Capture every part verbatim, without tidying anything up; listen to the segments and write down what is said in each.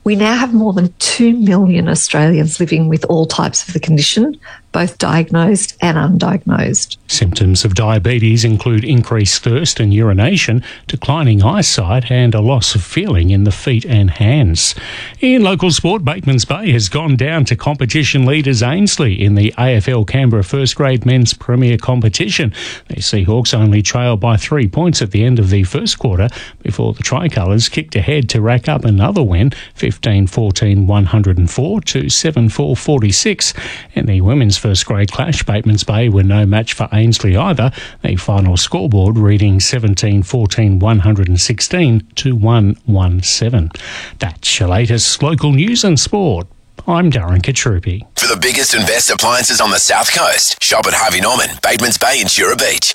We now have more than two million Australians living with all types of the condition, both diagnosed and undiagnosed. Symptoms of diabetes include increased thirst and urination, declining eyesight and a loss of feeling in the feet and hands. In local sport, Batemans Bay has gone down to competition leaders Ainslie in the A F L Canberra First Grade Men's Premier Competition. The Seahawks only trailed by three points at the end of the first quarter before the Tricolours kicked ahead to rack up another win, fifteen fourteen one oh four to seven four forty-six. In the women's first grade clash, Batemans Bay were no match for Ainslie either, the final scoreboard reading seventeen fourteen one sixteen to one seventeen. That's your latest local news and sport. I'm Darren Katrupi. For the biggest and best appliances on the South Coast, shop at Harvey Norman, Batemans Bay and Shura Beach.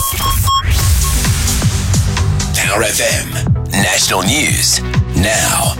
Power F M, National News, now.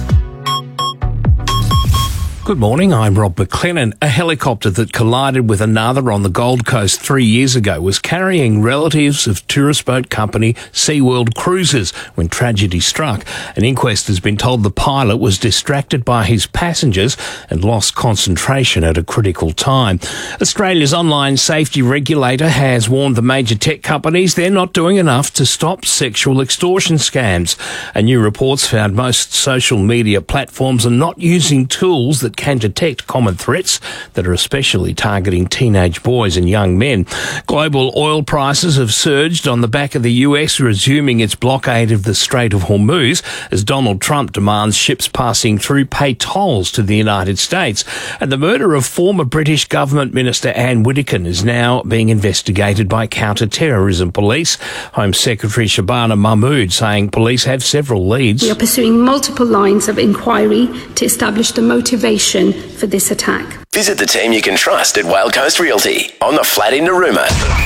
Good morning, I'm Rob McLennan. A helicopter that collided with another on the Gold Coast three years ago was carrying relatives of tourist boat company SeaWorld Cruises when tragedy struck. An inquest has been told the pilot was distracted by his passengers and lost concentration at a critical time. Australia's online safety regulator has warned the major tech companies they're not doing enough to stop sexual extortion scams. A new report's found most social media platforms are not using tools that can detect common threats that are especially targeting teenage boys and young men. Global oil prices have surged on the back of the U S resuming its blockade of the Strait of Hormuz as Donald Trump demands ships passing through pay tolls to the United States. And the murder of former British government minister Anne Whittaker is now being investigated by counter-terrorism police. Home Secretary Shabana Mahmood saying police have several leads. We are pursuing multiple lines of inquiry to establish the motivation for this attack. Visit the team you can trust at Whale Coast Realty on the flat in Narooma.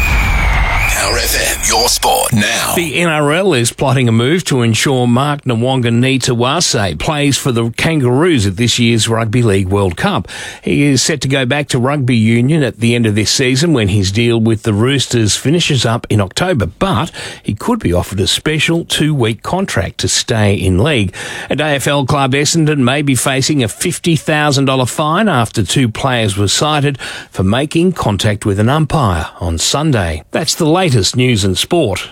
Power F M, your sport now. The N R L is plotting a move to ensure Mark Nawaqanitawase plays for the Kangaroos at this year's Rugby League World Cup. He is set to go back to rugby union at the end of this season when his deal with the Roosters finishes up in October, but he could be offered a special two-week contract to stay in league. And A F L club Essendon may be facing a fifty thousand dollars fine after two players were cited for making contact with an umpire on Sunday. That's the latest news and sport.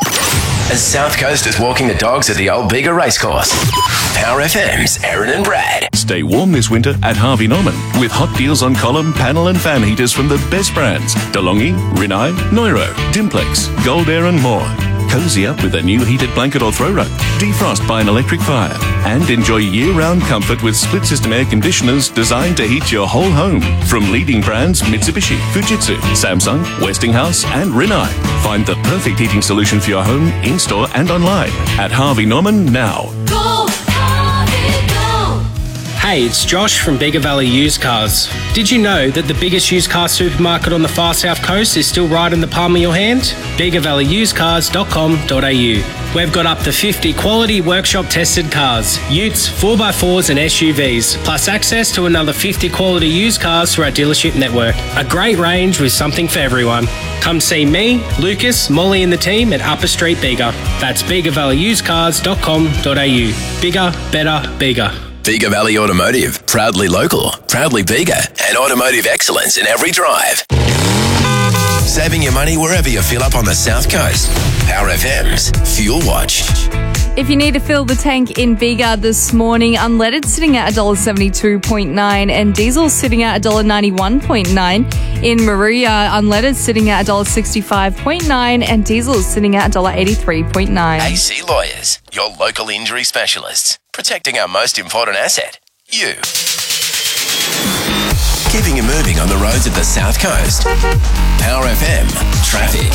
As South Coast is walking the dogs at the Old Bega Racecourse. Power F M's Aaron and Brad. Stay warm this winter at Harvey Norman with hot deals on column, panel and fan heaters from the best brands. DeLonghi, Rinnai, Neuro, Dimplex, Gold Air and more. Cozy up with a new heated blanket or throw rug. Defrost by an electric fire. And enjoy year-round comfort with split-system air conditioners designed to heat your whole home. From leading brands Mitsubishi, Fujitsu, Samsung, Westinghouse and Rinnai. Find the perfect heating solution for your home, in-store and online at Harvey Norman now. Go, Harvey, go! Hey, it's Josh from Bega Valley Used Cars. Did you know that the biggest used car supermarket on the far south coast is still right in the palm of your hand? bega valley used cars dot com dot a u. We've got up to fifty quality workshop tested cars, utes, four by fours and S U Vs, plus access to another fifty quality used cars through our dealership network. A great range with something for everyone. Come see me, Lucas, Molly and the team at Upper Street Bega. That's bega valley used cars dot com dot a u. Bigger, better, bigger. Bega Valley Automotive, proudly local, proudly Bega, and automotive excellence in every drive. Saving your money wherever you fill up on the South Coast. Power F M's Fuel Watch. If you need to fill the tank in Bega this morning, unleaded sitting at one dollar seventy-two point nine and diesel sitting at one dollar ninety-one point nine. In Maruya, unleaded sitting at one dollar sixty-five point nine and diesel sitting at one dollar eighty-three point nine. A C Lawyers, your local injury specialists, protecting our most important asset, you. Keeping you moving on the roads of the South Coast. Power F M Traffic.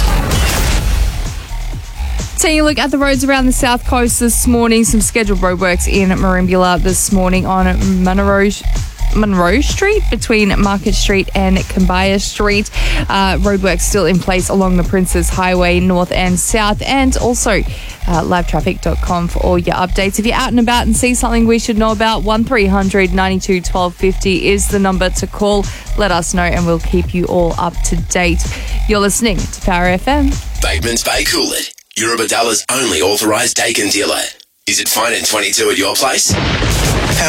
Taking a look at the roads around the south coast this morning. Some scheduled roadworks in Merimbula this morning on Monroe, Monroe Street between Market Street and Kambaya Street. Uh, roadworks still in place along the Princes Highway north and south, and also uh, live traffic dot com for all your updates. If you're out and about and see something we should know about, one three hundred ninety-two twelve fifty is the number to call. Let us know and we'll keep you all up to date. You're listening to Power F M. Batemans Bay Coolid, Eurobadalla's only authorised Dakin dealer. Is it fine in twenty-two at your place?